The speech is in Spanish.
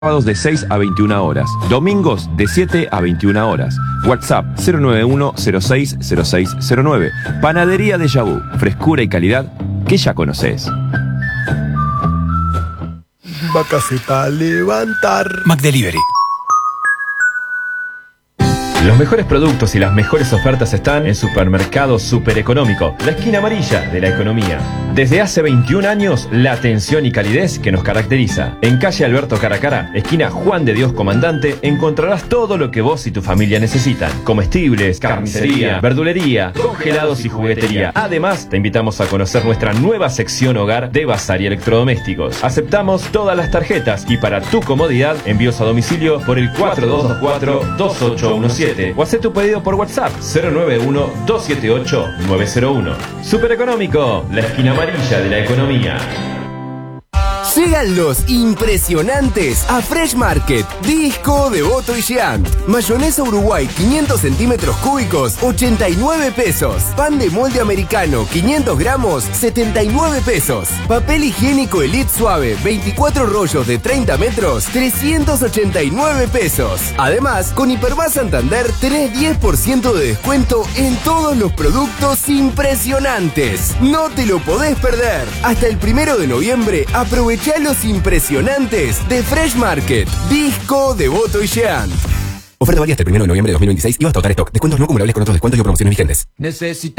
Sábados de 6 a 21 horas. Domingos de 7 a 21 horas. WhatsApp 091-060609. Panadería de Yabú. Frescura y calidad que ya conoces. Vacase para levantar. McDelivery. Los mejores productos y las mejores ofertas están en Supermercado Supereconómico, la esquina amarilla de la economía. Desde hace 21 años, la atención y calidez que nos caracteriza. En calle Alberto Caracara, esquina Juan de Dios Comandante, encontrarás todo lo que vos y tu familia necesitan. Comestibles, carnicería, verdulería, congelados y juguetería. Además, te invitamos a conocer nuestra nueva sección hogar de bazar y electrodomésticos. Aceptamos todas las tarjetas y para tu comodidad, envíos a domicilio por el 4224-2817. O haz tu pedido por WhatsApp 091-278-901. Supereconómico, la esquina amarilla de la economía. Llegan los impresionantes a Fresh Market. Disco, Devoto y Jean. Mayonesa Uruguay 500 centímetros cúbicos, 89 pesos. Pan de molde americano 500 gramos, 79 pesos. Papel higiénico Elite Suave 24 rollos de 30 metros, 389 pesos. Además, con Hipermás Santander tenés 10% de descuento en todos los productos impresionantes. No te lo podés perder. Hasta el 1 de noviembre aprovecha los impresionantes de Fresh Market. Disco, Devoto y Jean. Oferta válida hasta el 1 de noviembre de 2026 y vas a tocar stock. Descuentos no acumulables con otros descuentos y promociones vigentes. Necesita